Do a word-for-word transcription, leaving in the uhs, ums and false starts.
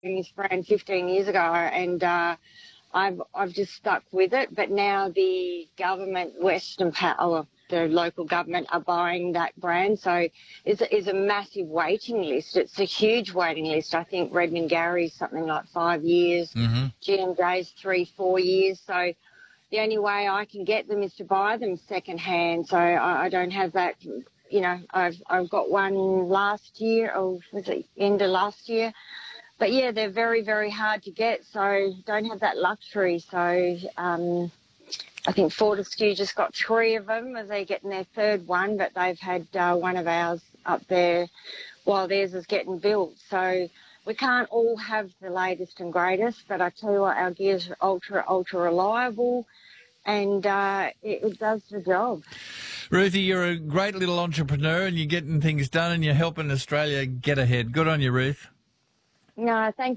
this brand fifteen years ago, and uh, I've I've just stuck with it. But now the government, Western Power, the local government, are buying that brand, so it's a, it's a massive waiting list. It's a huge waiting list. I think Redmond Gary's something like five years, Mm-hmm. G M J's three, four years. So the only way I can get them is to buy them second hand. So I, I don't have that. You know, I've I've got one last year, or was it end of last year? But yeah, they're very, very hard to get, so don't have that luxury. So um, I think Fortescue just got three of them as they're getting their third one, but they've had uh, one of ours up there while theirs is getting built. So we can't all have the latest and greatest, but I tell you what, our gear's ultra, ultra reliable, and uh, it, it does the job. Ruthie, you're a great little entrepreneur and you're getting things done and you're helping Australia get ahead. Good on you, Ruth. No, thank